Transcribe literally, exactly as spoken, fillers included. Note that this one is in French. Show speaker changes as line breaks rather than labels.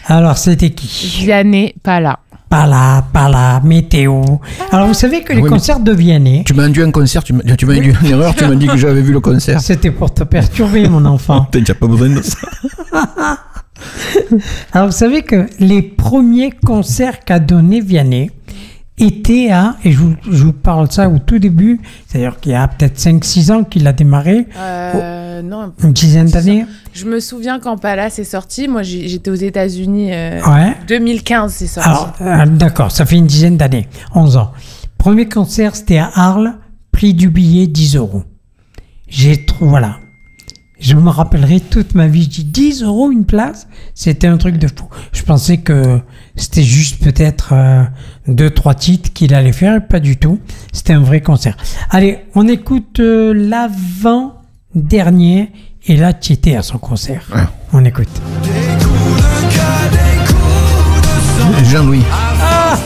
Alors, c'était qui?
Vianney, pas là.
Pas là, pas là, météo. Alors, vous savez que les
oui,
concerts de Vianney...
Tu m'as induit un concert, tu m'as, tu m'as induit une erreur, tu m'as dit que j'avais vu le concert.
C'était pour te perturber, mon enfant.
T'as déjà pas besoin de ça.
Alors, vous savez que les premiers concerts qu'a donné Vianney étaient à... Et je vous, je vous parle de ça au tout début, c'est-à-dire qu'il y a peut-être cinq six ans qu'il a démarré.
Euh, non,
Une dizaine d'années.
Je me souviens quand Palace est sorti. Moi, j'ai- j'étais aux États-Unis. Euh,
Ouais.
deux mille quinze, c'est sorti.
Alors, euh, d'accord, ça fait une dizaine d'années, onze ans. Premier concert, c'était à Arles, prix du billet dix euros. J'ai trouvé, voilà. Je me rappellerai toute ma vie, je dis dix euros une place, c'était un truc de fou. Je pensais que c'était juste peut-être euh, deux, trois titres qu'il allait faire, pas du tout. C'était un vrai concert. Allez, on écoute euh, l'avant-dernier, et là, tu étais à son concert.
Ouais.
On écoute.
Jean-Louis.